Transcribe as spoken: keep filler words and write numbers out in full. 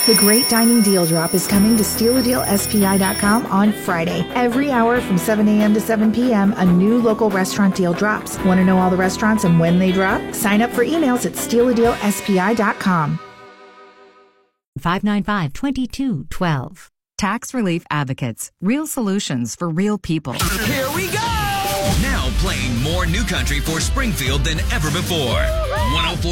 The Great Dining Deal Drop is coming to steal a deal S P I dot com on Friday. Every hour from seven a.m. to seven p.m., a new local restaurant deal drops. Want to know all the restaurants and when they drop? Sign up for emails at steal a deal S P I dot com. five nine five, two two one two. Tax Relief Advocates. Real solutions for real people. Here we go! Now playing more new country for Springfield than ever before. one oh four